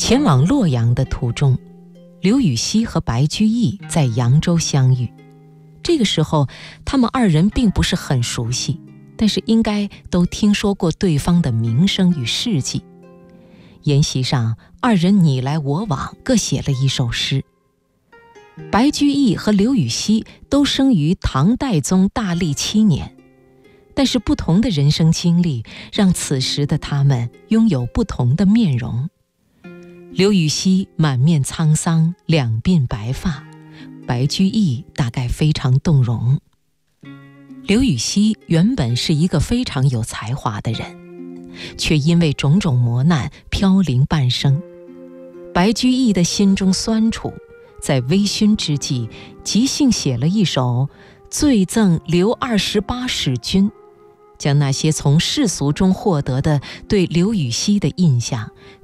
前往洛阳的途中，刘禹锡和白居易在扬州相遇。这个时候，他们二人并不是很熟悉，但是应该都听说过对方的名声与事迹。宴席上，二人你来我往，各写了一首诗。白居易和刘禹锡都生于唐代宗大历7年，但是不同的人生经历让此时的他们拥有不同的面容。刘禹锡满面沧桑，两鬓白发，白居易大概非常动容。刘禹锡原本是一个非常有才华的人，却因为种种磨难飘零半生。白居易的心中酸楚，在微醺之际即兴写了一首《醉赠刘28使君》，将那些从世俗中获得的对刘禹锡的印象